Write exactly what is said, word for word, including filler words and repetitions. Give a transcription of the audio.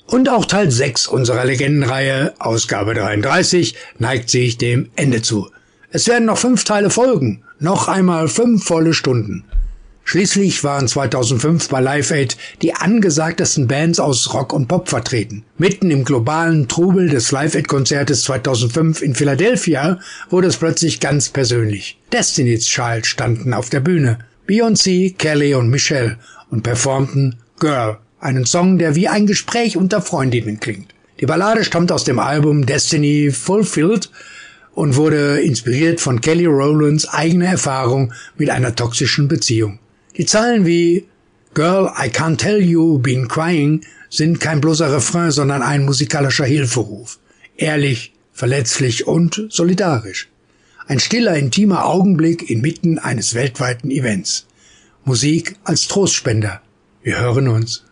Und auch Teil sechs unserer Legendenreihe, Ausgabe dreiunddreißig, neigt sich dem Ende zu. Es werden noch fünf Teile folgen, noch einmal fünf volle Stunden. Schließlich waren zweitausendfünf bei Live Aid die angesagtesten Bands aus Rock und Pop vertreten. Mitten im globalen Trubel des Live Aid Konzertes zweitausendfünf in Philadelphia wurde es plötzlich ganz persönlich. Destiny's Child standen auf der Bühne. Beyoncé, Kelly und Michelle und performten Girl, einen Song, der wie ein Gespräch unter Freundinnen klingt. Die Ballade stammt aus dem Album Destiny Fulfilled und wurde inspiriert von Kelly Rowlands eigener Erfahrung mit einer toxischen Beziehung. Die Zeilen wie Girl, I can't tell you been crying sind kein bloßer Refrain, sondern ein musikalischer Hilferuf. Ehrlich, verletzlich und solidarisch. Ein stiller, intimer Augenblick inmitten eines weltweiten Events. Musik als Trostspender. Wir hören uns.